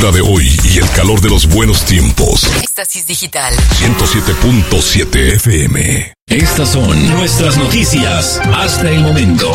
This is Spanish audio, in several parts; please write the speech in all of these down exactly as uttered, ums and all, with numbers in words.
temperatura de hoy y el calor de los buenos tiempos. Éxtasis Digital ciento siete punto siete F M. Estas son nuestras noticias hasta el momento.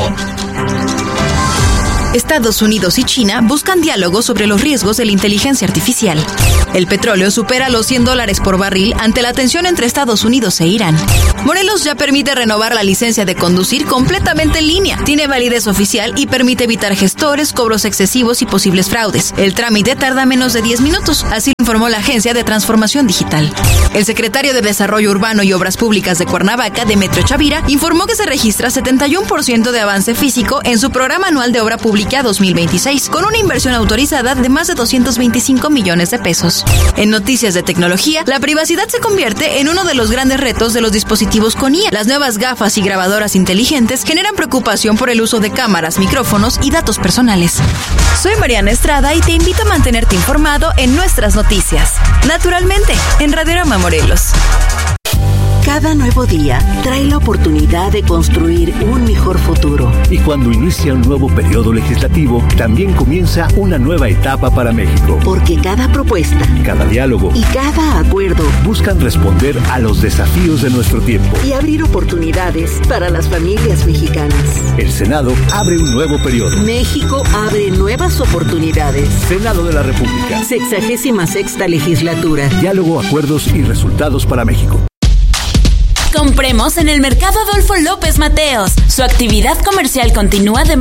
Estados Unidos y China buscan diálogo sobre los riesgos de la inteligencia artificial. El petróleo supera los cien dólares por barril ante la tensión entre Estados Unidos e Irán. Morelos ya permite renovar la licencia de conducir completamente en línea. Tiene validez oficial y permite evitar gestores, cobros excesivos y posibles fraudes. El trámite tarda menos de diez minutos, así lo informó la Agencia de Transformación Digital. El secretario de Desarrollo Urbano y Obras Públicas de Cuernavaca, Demetrio Chavira, informó que se registra setenta y uno por ciento de avance físico en su programa anual de obra pública dos mil veintiséis, con una inversión autorizada de más de doscientos veinticinco millones de pesos. En noticias de tecnología, la privacidad se convierte en uno de los grandes retos de los dispositivos con I A. Las nuevas gafas y grabadoras inteligentes generan preocupación por el uso de cámaras, micrófonos y datos personales. Soy Mariana Estrada y te invito a mantenerte informado en nuestras noticias. Naturalmente, en Radiorama Morelos. Cada nuevo día trae la oportunidad de construir un mejor futuro. Y cuando inicia un nuevo periodo legislativo, también comienza una nueva etapa para México. Porque cada propuesta, cada diálogo y cada acuerdo buscan responder a los desafíos de nuestro tiempo y abrir oportunidades para las familias mexicanas. El Senado abre un nuevo periodo. México abre nuevas oportunidades. Senado de la República. Sexagésima sexta legislatura. Diálogo, acuerdos y resultados para México. Compremos en el Mercado Adolfo López Mateos. Su actividad comercial continúa de